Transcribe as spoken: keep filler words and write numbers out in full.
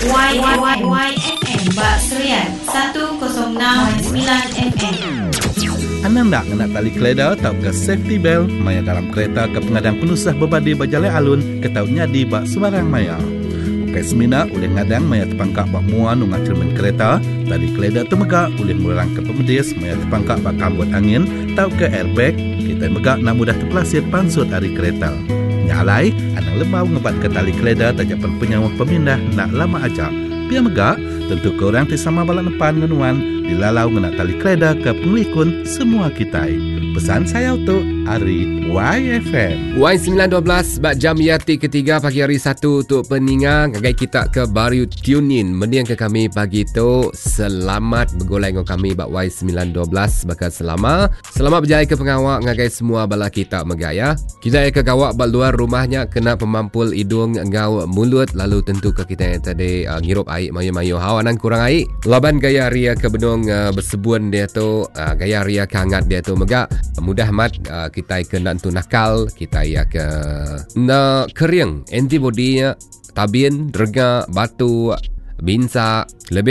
Y Y Y F M Bak Serian seratus enam sembilan F M. Anda nak nak tali keleda atau ke safety belt maya dalam kereta ke pengadang penusah berbadi berjalan alun ke tau nyadi bak sembarang maya. Ukai semina oleh ngadang maya terpangkak bak muan nunga cermin kereta, tali keleda temegak oleh murang ke pemedis maya terpangkak bak kambut angin tau ke airbag, kita megak nak mudah terpelasir pansut hari kereta. Nyalai, anang lemau ngebat ke tali keleda tajapan penyawah pemindah nak lama ajak. Pia megak, tentu korang tisama balak nepan ngenuan dilalau ngenak tali keleda ke penglikun semua kita. Pesan saya untuk Ari Y F M. Y sembilan dua belas bak jam yati ketiga pagi hari satu untuk peningang. Ngagai kita ke baru tune in. Mendiang ke kami pagi tu. Selamat bergolai dengan kami bak Y sembilan dua belas bakal selama. Selamat berjaya ke pengawak ngagai semua bala kita megaya. Kita ke gawak bak luar rumahnya kena pemampul hidung ngau mulut lalu tentu ke kita yang tadi uh, ngirup air mayu-mayu hawanan kurang air. Laban gaya ria ke benung uh, bersebun dia tu uh, gaya ria kangat dia tu megak mudah mat uh, kita kena tu nakal kita ya ke na kering antibody tabin derga batu binsa lebih